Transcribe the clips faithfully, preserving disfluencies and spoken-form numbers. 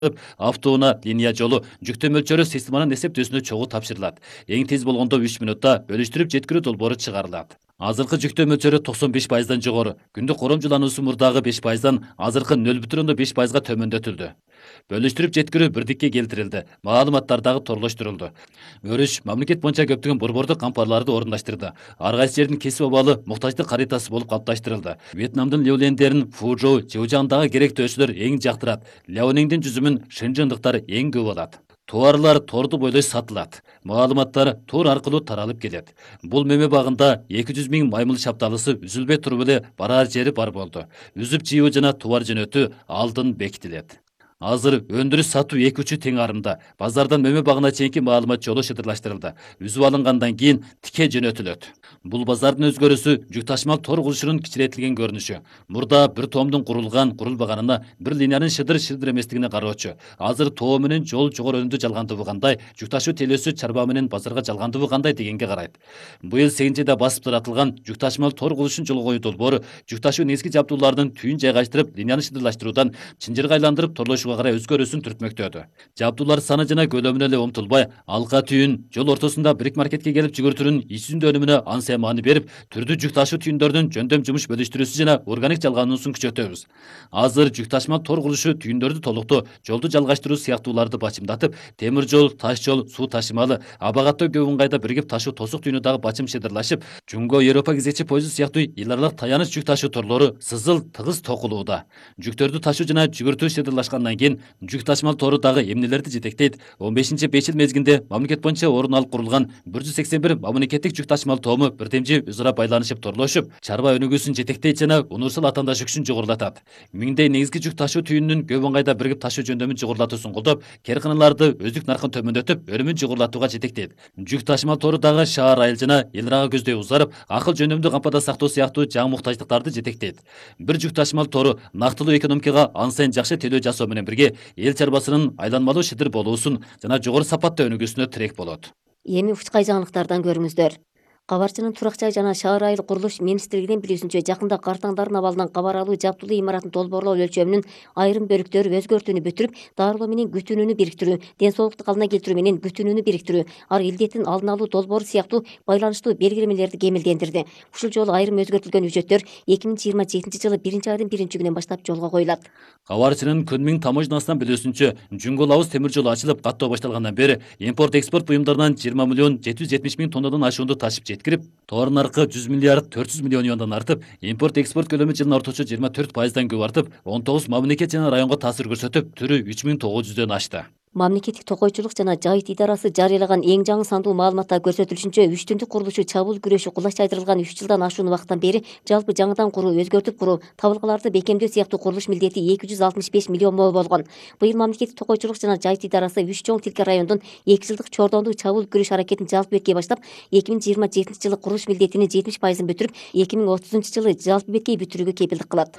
автоунаа линия жолу жүктөө мөлчөрү системанын эсептөөсүнө чогуу тапшырылат. Эң тез болгондо үч минутта бөлүштүрүп жеткирүү долбоору чыгарылат. Азыркы жүктөө мөлчөрү токсон беш пайыздан жогору, күндүк коромжулануусу мурдагы беш пайыздан азыркы нөл бүтүн ондон беш пайызга төмөндөтүлдү. Бөлүштүрүп жеткирүү бирдикке келтирилди. Маалыматтар дагы торлоштурулду. Өрүш мамлекет боюнча көптөгөн борбордук кампанияларды орундаштырды. Ар кайсы жердин кесип абалы муктаждык каритасы болуп калыпташтырылды. Вьетнамдын Ливлендерин Фужоу, Чжучжандагы керектүү өчүлөр эң жактырат. Ляониңдин жүзүмүн шынжындыктар эң көп алат. Товарлар торду бойлой сатылат. Маалыматтар тор аркылуу таралып келет. Бул мөмө багында эки жүз миң маймыл шапталысы үзүлбөй туруп эле барар жери бар болду. Үзүп жыйуу жана товар жөнөтүү алдын бекитилет. Азыр өндүрүш сатуу эки учу тең арымда. Базардан мөмө багына чейинки маалымат жолу шыдырлаштырылды. Үзүп алынгандан кийин тике жөнөтүлөт. Бул базардын өзгөрүүсү жүк ташымал тор курулушунун кичиретилген көрүнүшү. Мурда бир тоомдун курулган, курулбаганына, бир линиянын шыдыр-шыдыр эместигине кароочу. Азыр тоо менен жол жогору өнүмдүү жалгандыгы кандай, жүк ташуу телөөсү чарба менен базарга жалгандыгы кандай дегенге карайт. Быйыл сегизинчи басып таратылган жүк ташымал тор курулушун жолго коюу долбоору жүк ташуу негизги жабдуулардын түйүн жайгаштырып, линияны шыдырлаштыруудан чынжырга айландырып торлошууга карай өзгөрүүсүн түртмөктөдү. Жабдуулар саны жана көлөмүнө эле умтулбай, алка түйүн жол ортосунда бирик маркетке келип жүгүртүүнүн ичүүндө өнүмүнө ансы маани берип, түрдүү жүк ташуу түйүндөрдүн жөндөм жумуш бөлүштүрүүсү жана органик жалгануусун күчөтөбүз. Азыр жүк ташымал тор курулушу түйүндөрдү толуктоо, жолду жалгаштыруу сыяктууларды бачымдатып, темир жол, таш жол, суу ташымалы, аба каттоо көп ыңгайда биригип ташуу тосук түйүнү дагы бачым шыдырлашып, Жумго Европа кезекчи поезду сыяктуу эл аралык таяныч жүк ташуу торлору сызыл тыгыз токулууда. Жүктөрдү ташуу жана жүгүртүү шыдырлашкандан кийин жүк ташымал тору дагы эмнелерди жетектейт? он бешинчи беш жыл мезгилинде мамлекет боюнча орун алып курулган бир жүз сексен бир мамлекеттик жүк ташымал тоому бирдемжи өз ара байланышып торлошуп, чарба өнүгүүсүн жетектейт жана универсал атаандаш күчүн жогорулатат. Миңдей негизги жүк ташуу түйүнүнүн көп ыңгайда биригип ташуу жөндөмүн жогорулатуусун колдоп, керканаларды өздүк наркын төмөндөтүп, өнүмүн жогорулатууга жетектейт. Жүк ташымал тору дагы шаар, айыл жана эл арага көздөй узарып, акыл жөндөмдүү кампада сактоо сыяктуу жаңы муктаждыктарды жетектейт. Бир жүк ташымал тору нактылуу экономикага ансайын жакшы төлөө жасоо менен бирге эл чарбасынын айланмалуу шыдыр болуусун жана жогору сапатта өнүгүүсүнө тирек болот. Эми учкай жаңылыктардан көрүңүздөр. Кабарчынын турак жай жана шаар айыл курулуш министрлигинин билүүсүнчө, жакында картаңдардын абалынан кабар алуу жабдуулуу имараттын долбоорлоо өлчөмүнүн айрым бөлүктөрү өзгөртүүнү бүтүрүп, дарылоо менен күтүүнүнү бириктирүү, ден соолукту калыбына келтирүү менен күтүүнүнү бириктирүү, ар илдеттин алдын алуу долбоору сыяктуу байланыштуу белгилемелерди кемилдендирди. Ушул жолу айрым өзгөртүлгөн үчөттөр эки миң жыйырма жетинчи жылы биринчи айдын биринчи күнүнөн баштап жолго коюлат. Кабарчынын Көнмиң таможнасынан билүүсүнчө, Жумго Лауз темир жолу ачылып, каттоо башталгандан бери импорт-экспорт буюмдарынан жыйырма миллион жети жүз жетимиш миң тоннадан ашуунду ташып жеткирип, товар наркы жүз миллиард төрт жүз миллион юандан артып, импорт-экспорт көлөмү жылына орточо жыйырма төрт пайыздан көп артып, он тогуз мамлекет жана районго таасир көрсөтүп, түрү үч миң тогуз жүздөн ашты. Мамлекеттик токойчулук жана жайыт идарасы жарыялаган эң жаңы сандуу маалыматта көрсөтүлүшүнчө, үч түндүк курулушу чабуул күрөшү кулач чайдырылган үч жылдан ашуун убакыттан бери жалпы жаңыдан куруу, өзгөртүп куруу, табылгаларды бекемдөө сыяктуу курулуш милдети эки жүз алтымыш беш миллион мо болгон. Быйыл мамлекеттик токойчулук жана жайыт идарасы үч чоң тилке райондун эки жылдык чордондуу чабуул күрөш аракетин жалпы бетке баштап, эки миң жыйырма жетинчи жылы курулуш милдетинин жетимиш пайызын бүтүрүп, эки миң отузунчу жылы жалпы беткей бүтүрүүгө кепилдик кылат.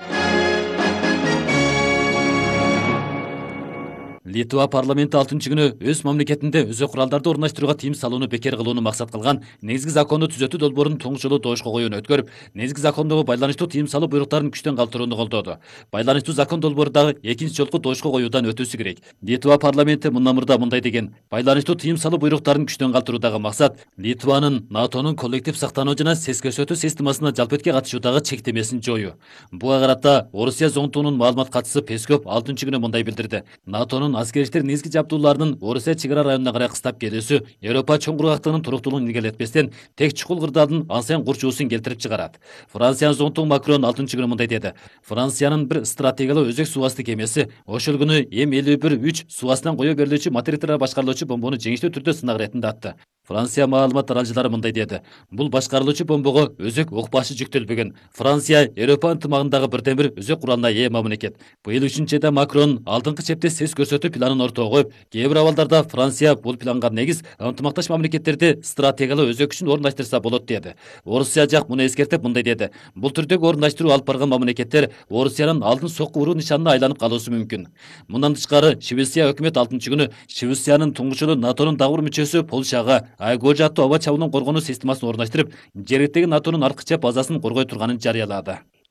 Литва парламенти алтынчы күнү өз мамлекетинде өзө куралдарды орундаштырууга тыйым салууну бекер кылууну максат кылган негизги законду түзөтүү долбоорун туңуш жолу доошко коюуну өткөрүп, негизги закондогу байланыштуу тыйым салуу буйруктарын күчтөн калтырууну колдоду. Байланыштуу закон долбоору дагы экинчи жолку доошко коюудан өтүүсү керек. Литва парламенти мындан мурда мындай деген: байланыштуу тыйым салуу буйруктарын күчтөн калтыруудагы максат Литванын НАТОнун коллектив сактануу жана сес көрсөтүү системасына жалпы бетке катышуудагы чектемесин жоюу. Буга карата Орусия зоңтуунун маалымат катчысы Песков алтынчы күнү мындай билдирди: НАТОнун аскер негизги жабдууларынын Орусия чек ара районуна карай кыстап келүүсү Европа чоң кургактыгынын туруктуулугун илгертпестен тең чукул кырдаалдын ансайын курчуусун келтирип чыгарат. Франциянын зоңтугу Макрон алтынчы күнү мындай деди: Франциянын бир стратегиялык өзөк суу асты кемеси ошол күнү М элүү бир үч суу астынан кое берилүүчү материктер башкарылуучу бомбону жеңиштүү түрдө сынак иретинде атты. Франция маалымат таратчылары мындай деди: бул башкарылуучу бомбого өзөк ок башы жүктөлбөгөн. Франция Европа ынтымагындагы бирден бир өзөк куралына ээ мамлекет. Быйыл үчүнчү айда Макрон алдыңкы чепте сес көрсөтүү планын ортого коюп, кээ бир абалдарда Франция бул планга негиз ынтымакташ мамлекеттерди стратегиялык өзөк күчүн орундаштырса болот деди. Орусия жак муну эскертип мындай деди: бул түрдөгү орундаштыруу алып барган мамлекеттер Орусиянын алдын сокку уруу нишанына айланып калуусу мүмкүн. Мындан тышкары Швеция өкмөт алтынчы күнү Швециянын туңгучулу НАТОнун дагы бир мүчөсү Полшага Айгожа аттуу аба чабуулун коргонуу системасын орундаштырып, жергиликтеги НАТОнун арткыча базасын коргой турганын жарыялады.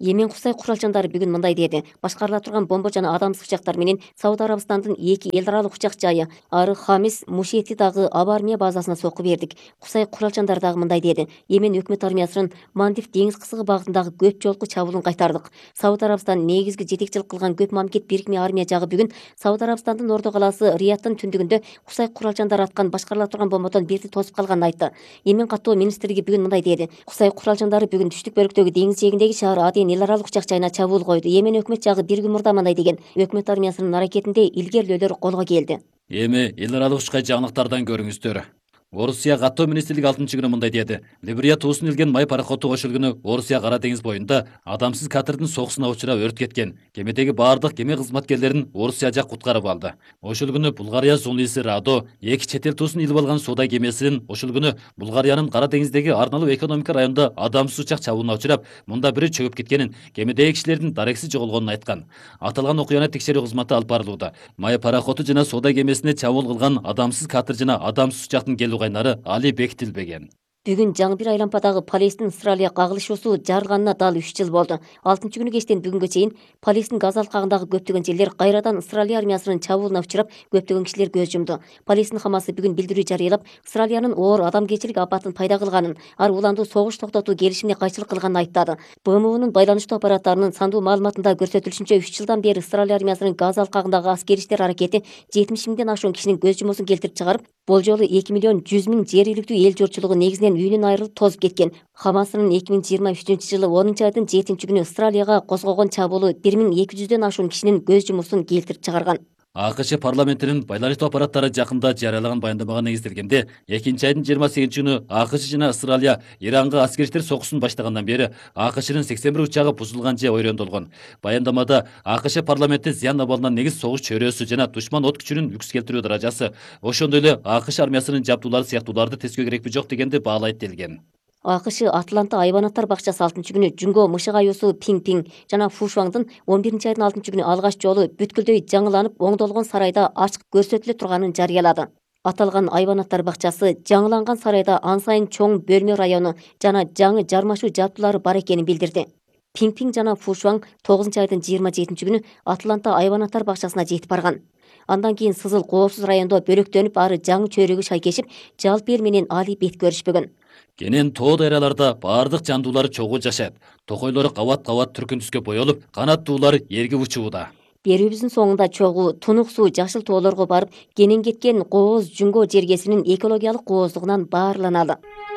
Йемен Кусай куралчандары бүгүн мындай деди. Башкарыла турган бомба жана адамсыз учактар менен Сауд Арабистандын эки эл аралык учак жайы Ары Хамис Мушетидагы аба армия базасына сокку бердик. Кусай куралчандары дагы мындай деди. Йемен өкмөт армиясынын Мандив деңиз кысыгы багытындагы көп жолку чабуулун кайтардык. Сауд Арабистан негизги жетекчилик кылган көп мамлекет бирикме армия жагы бүгүн Сауд Арабистандын ордо калаасы Риядтын түндүгүндө Кусай куралчандары аткан башкарыла турган бомбодон бирди тосуп калганын айтты. Йемен каттоо министрлиги бүгүн мындай деди. Кусай куралчандары бүгүн түштүк бөлүктөгү деңиз жээгиндеги шаар Аден эл аралык учак жайына чабуул койду. Йемен өкмөт жагы бир күн мурда мындай деген. Өкмөт армиясынын аракетинде илгерилөөлөр колго келди. Эми эл аралык учкай жаңылыктардан көрүңүздөр. Орусия каттоо министрлиги алтынчы күнү мындай деди. Либерия туусун илген май пароходу кошулгуну Орусия Кара деңиз боюнда адамсыз катердин сокусуна учурап өрт кеткен. Кемедеги баардык кеме кызматкерлерин Орусия жак куткарып алды. Ошол күнү Булгария зулиси Радо эки чет эл туусун илип алган соода кемесинин ошол күнү Булгариянын Кара деңиздеги арналуу экономика районунда адамсыз учак чабуулуна учурап, мында бири чөгүп кеткенин, кемедеги кишилердин дарексиз жоголгонун айткан. Аталган окуяны текшерүү кызматы алып барылууда. Май пароходу жана соода кемесине чабуул кылган адамсыз катер жана адамсыз учактын келүү кайнары али бекитилбеген. Бүгүн жаңы бир айлампадагы Палестин Израилия кагылышуусу жарылганына дал үч жыл болду. алтынчы күнү кечтен бүгүнгө чейин Палестин Газа алкагындагы көптөгөн жерлер кайрадан Израилия армиясынын чабуулуна учурап, көптөгөн кишилер көз жумду. Палестин Хамасы бүгүн билдирүү жарыялап, Израилиянын оор адамгерчилик апатын пайда кылганын, ар уландуу согуш токтотуу келишимине кайчылык кылганын айттады. бэ эм унун байланыштуу аппараттарынын сандуу маалыматында көрсөтүлүшүнчө үч жылдан бери Израилия армиясынын Газа алкагындагы аскери иштер аракети жетимиш миңден ашуун кишинин көз жумуусун келтирип чыгарып, болжолу эки миллион жүз миң жергиликтүү эл журтчулугу негизинен үйүнөн айрылып тозуп кеткен. Хамасынын эки миң жыйырма үчүнчү жылы онунчу айдын жетинчи күнү Израилияга козгогон чабуулу бир миң эки жүздөн ашуун кишинин көз жумуусун келтирип чыгарган. АКШ парламентинин байланыштуу аппараттары жакында жарыялаган баяндамага негизделгенде, экинчи айдын жыйырма сегизинчи күнү АКШ жана Израилия Иранга аскери иштер сокусун баштагандан бери АКШнын сексен бир учагы бузулган же ойрөндөлгөн. Баяндамада АКШ парламенти зыян абалынан негиз согуш чөйрөсү жана душман от күчүнүн люкс келтирүү даражасы, ошондой эле АКШ армиясынын жабдуулары сыяктууларды тескөө керекпи жок дегенди баалайт делген. АКШ Атланта айбанаттар бакчасы алтынчы күнү Жүнгө мышык аюусу Пинг Пинг жана Фушуаңдын он биринчи айдын алтынчы күнү алгач жолу бүткүлдөй жаңыланып оңдолгон сарайда ачык көрсөтүлө турганын жарыялады. Аталган айбанаттар бакчасы жаңыланган сарайда ан сайын чоң бөлмө району жана жаңы жармашуу жабдуулары бар экенин билдирди. Пинг Пинг жана Фушуаң тогузунчу айдын жыйырма жетинчи күнү Атланта айбанаттар бакчасына жетип барган. Андан кийин Сызыл коопсуз райондо бөлөктөнүп, ары жаңы чөйрөгү шайкешип, жалпы эл менен али бет көрүшпөгөн. Кенен тоо дайраларда баардык жандуулар чогуу жашайт. Токойлору кабат-кабат түркүн түскө боелуп, канаттуулар эрге учууда. Берүүбүздүн соңунда чогуу тунук суу жашыл тоолорго барып, кенен кеткен кооз Жүнгө жергесинин экологиялык кооздугунан баарланалы.